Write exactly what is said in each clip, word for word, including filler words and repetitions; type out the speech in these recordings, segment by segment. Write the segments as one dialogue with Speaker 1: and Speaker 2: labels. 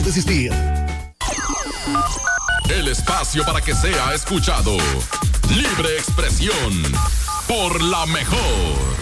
Speaker 1: desistir.
Speaker 2: El espacio para que sea escuchado. Libre expresión. Por la mejor.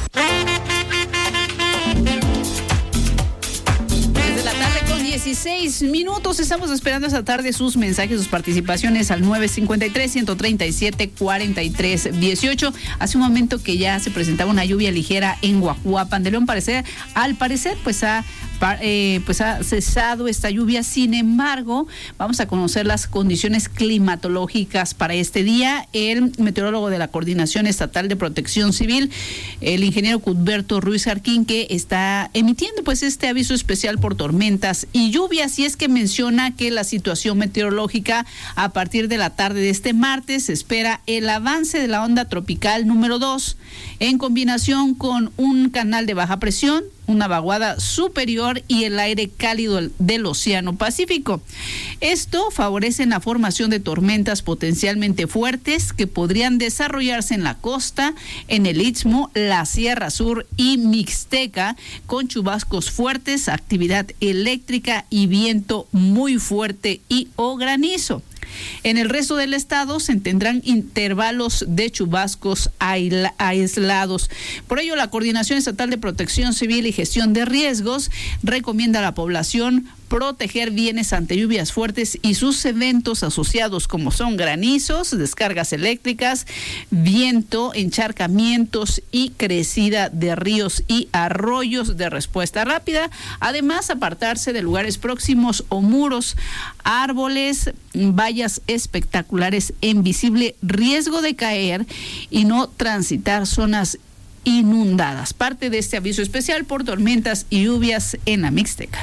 Speaker 3: Desde la tarde con dieciséis minutos. Estamos esperando esta tarde sus mensajes, sus participaciones al nueve cinco tres, uno tres siete, cuatro tres uno ocho. Hace un momento que ya se presentaba una lluvia ligera en Guajuapan de León. Parecer, al parecer, pues ha Eh, pues ha cesado esta lluvia. Sin embargo, vamos a conocer las condiciones climatológicas para este día. El meteorólogo de la Coordinación Estatal de Protección Civil, el ingeniero Cuthberto Ruiz Jarquín, que está emitiendo pues este aviso especial por tormentas y lluvias, y es que menciona que la situación meteorológica a partir de la tarde de este martes se espera el avance de la onda tropical número dos en combinación con un canal de baja presión, una vaguada superior y el aire cálido del Océano Pacífico. Esto favorece la formación de tormentas potencialmente fuertes que podrían desarrollarse en la costa, en el Istmo, la Sierra Sur y Mixteca, con chubascos fuertes, actividad eléctrica y viento muy fuerte y o granizo. En el resto del estado se tendrán intervalos de chubascos aislados. Por ello, la Coordinación Estatal de Protección Civil y Gestión de Riesgos recomienda a la población proteger bienes ante lluvias fuertes y sus eventos asociados, como son granizos, descargas eléctricas, viento, encharcamientos y crecida de ríos y arroyos de respuesta rápida. Además, apartarse de lugares próximos o muros, árboles, vallas espectaculares en visible riesgo de caer y no transitar zonas inundadas. Parte de este aviso especial por tormentas y lluvias en la Mixteca.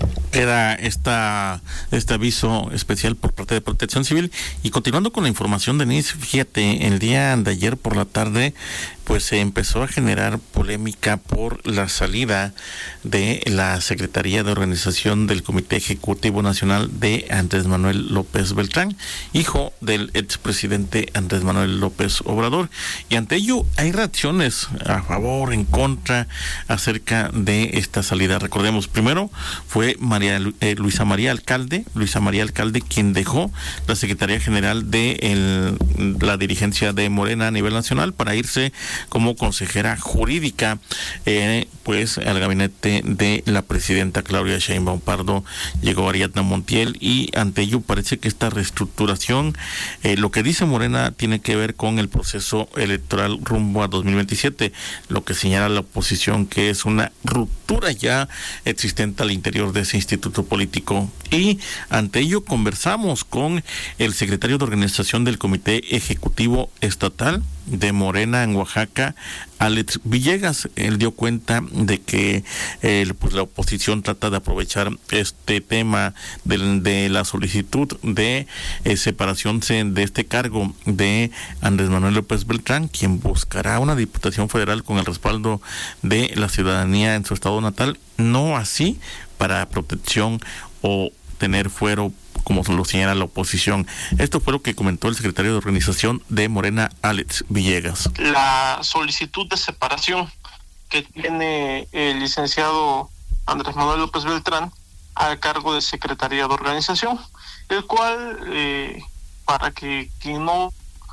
Speaker 4: Era esta, este aviso especial por parte de Protección Civil. Y continuando con la información, Denise, fíjate, el día de ayer por la tarde pues se empezó a generar polémica por la salida de la Secretaría de Organización del Comité Ejecutivo Nacional de Andrés Manuel López Beltrán, hijo del expresidente Andrés Manuel López Obrador. Y ante ello hay reacciones a favor, en contra, acerca de esta salida. Recordemos, primero fue María eh, Luisa María Alcalde, Luisa María Alcalde quien dejó la Secretaría General de el, la dirigencia de Morena a nivel nacional para irse como consejera jurídica eh, pues al gabinete de la presidenta Claudia Sheinbaum Pardo. Llegó Ariadna Montiel y ante ello parece que esta reestructuración, eh, lo que dice Morena, tiene que ver con el proceso electoral rumbo a dos mil veintisiete, lo que señala la oposición que es una ruptura ya existente al interior de ese instituto político. Y ante ello conversamos con el secretario de Organización del Comité Ejecutivo Estatal de Morena en Oaxaca, Alex Villegas. Él dio cuenta de que eh, pues la oposición trata de aprovechar este tema de, de la solicitud de eh, separación de este cargo de Andrés Manuel López Beltrán, quien buscará una diputación federal con el respaldo de la ciudadanía en su estado natal, no así para protección o tener fuero, como lo señala la oposición. Esto fue lo que comentó el secretario de Organización de Morena, Alex Villegas.
Speaker 5: La solicitud de separación que tiene el licenciado Andrés Manuel López Beltrán al cargo de Secretaría de Organización, el cual, eh, para que quien no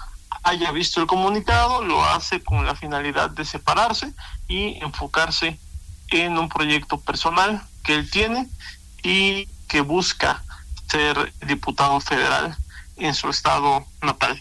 Speaker 5: haya visto el comunicado, lo hace con la finalidad de separarse y enfocarse en un proyecto personal que él tiene y que busca ser diputado federal en su estado natal.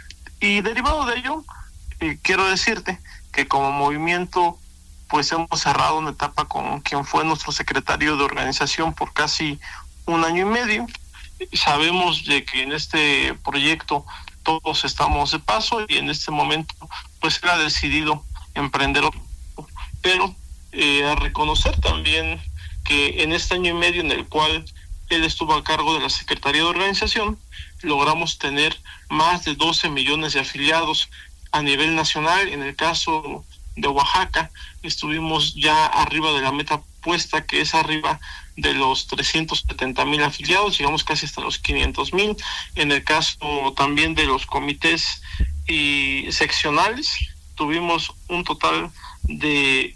Speaker 5: Y derivado de ello, eh, quiero decirte que como movimiento pues hemos cerrado una etapa con quien fue nuestro secretario de organización por casi un año y medio. Sabemos de que en este proyecto todos estamos de paso y en este momento pues él ha decidido emprender otro, pero eh, a reconocer también que en este año y medio en el cual él estuvo a cargo de la Secretaría de Organización, logramos tener más de doce millones de afiliados a nivel nacional. En el caso de Oaxaca, estuvimos ya arriba de la meta puesta, que es arriba de los trescientos setenta mil afiliados, llegamos casi hasta los quinientos mil. En el caso también de los comités y seccionales, tuvimos un total de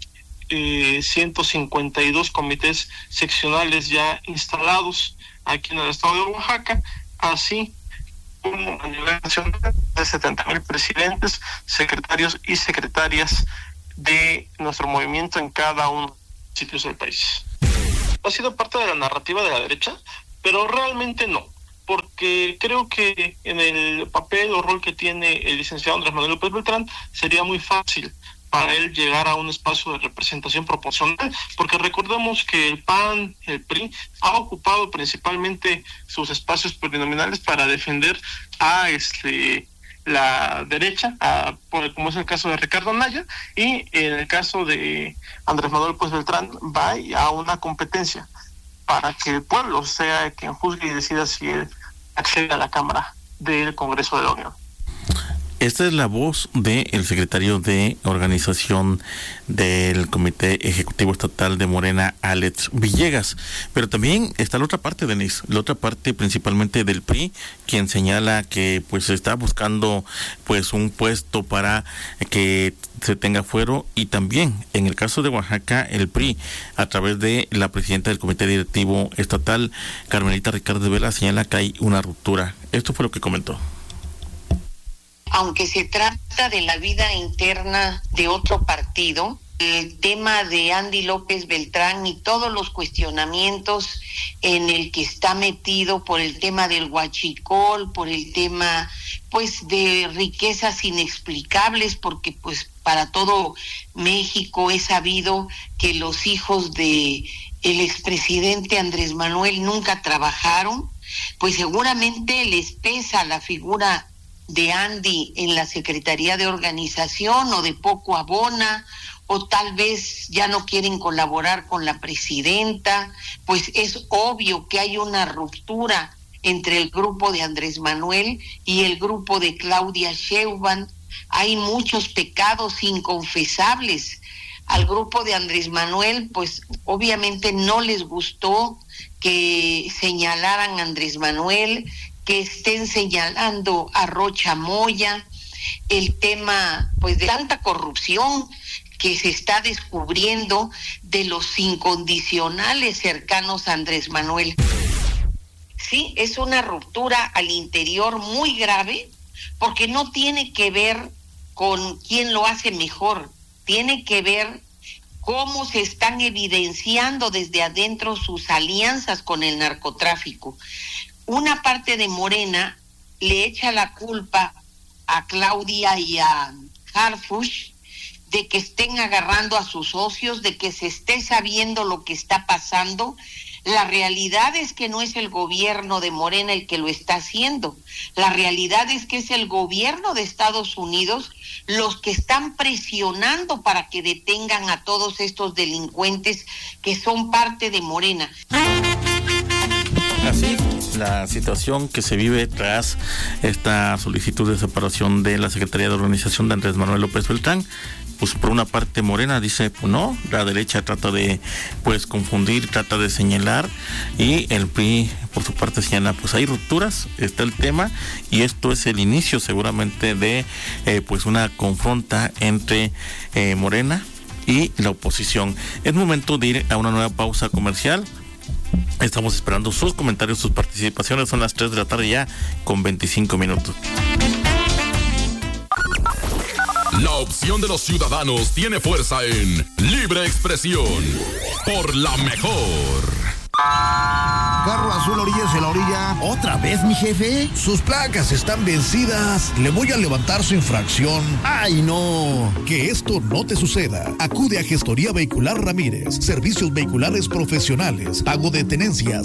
Speaker 5: eh, ciento cincuenta y dos comités seccionales ya instalados aquí en el estado de Oaxaca, así como a nivel nacional de setenta mil presidentes, secretarios y secretarias de nuestro movimiento en cada uno de los sitios del país. Ha sido parte de la narrativa de la derecha, pero realmente no, porque creo que en el papel o rol que tiene el licenciado Andrés Manuel López Beltrán sería muy fácil para él llegar a un espacio de representación proporcional, porque recordemos que el P A N, el P R I, ha ocupado principalmente sus espacios plurinominales para defender a este la derecha, a, por, como es el caso de Ricardo Anaya, y en el caso de Andrés Manuel López Beltrán va a una competencia para que el pueblo sea quien juzgue y decida si él accede a la Cámara del Congreso de la Unión.
Speaker 4: Esta es la voz del secretario de organización del Comité Ejecutivo Estatal de Morena, Alex Villegas. Pero también está la otra parte, Denise, la otra parte principalmente del P R I, quien señala que pues está buscando pues un puesto para que se tenga fuero, y también en el caso de Oaxaca, el P R I, a través de la presidenta del Comité Directivo Estatal, Carmelita Ricardo Vela, señala que hay una ruptura. Esto fue lo que comentó.
Speaker 1: Aunque se trata de la vida interna de otro partido, el tema de Andy López Beltrán y todos los cuestionamientos en el que está metido por el tema del huachicol, por el tema pues de riquezas inexplicables, porque pues para todo México es sabido que los hijos de el expresidente Andrés Manuel nunca trabajaron, pues seguramente les pesa la figura de Andy en la Secretaría de Organización, o de poco abona, o tal vez ya no quieren colaborar con la presidenta. Pues es obvio que hay una ruptura entre el grupo de Andrés Manuel y el grupo de Claudia Sheinbaum. Hay muchos pecados inconfesables. Al grupo de Andrés Manuel, pues obviamente no les gustó que señalaran a Andrés Manuel, que estén señalando a Rocha Moya, el tema pues de tanta corrupción que se está descubriendo de los incondicionales cercanos a Andrés Manuel. Sí, es una ruptura al interior muy grave, porque no tiene que ver con quién lo hace mejor, tiene que ver cómo se están evidenciando desde adentro sus alianzas con el narcotráfico. Una parte de Morena le echa la culpa a Claudia y a Harfuch de que estén agarrando a sus socios, de que se esté sabiendo lo que está pasando. La realidad es que no es el gobierno de Morena el que lo está haciendo. La realidad es que es el gobierno de Estados Unidos los que están presionando para que detengan a todos estos delincuentes que son parte de Morena.
Speaker 4: Así, la situación que se vive tras esta solicitud de separación de la Secretaría de Organización de Andrés Manuel López Beltrán, pues por una parte Morena dice, pues no, la derecha trata de pues confundir, trata de señalar, y el P R I por su parte señala, pues hay rupturas, está el tema, y esto es el inicio seguramente de eh, pues una confronta entre eh, Morena y la oposición. Es momento de ir a una nueva pausa comercial. Estamos esperando sus comentarios, sus participaciones. Son las tres de la tarde ya con veinticinco minutos.
Speaker 2: La opción de los ciudadanos tiene fuerza en Libre Expresión por la mejor.
Speaker 6: Carro azul, orillas en la orilla. ¿Otra vez, mi jefe? Sus placas están vencidas. Le voy a levantar su infracción. ¡Ay, no! Que esto no te suceda. Acude a Gestoría Vehicular Ramírez. Servicios vehiculares profesionales. Pago de tenencias.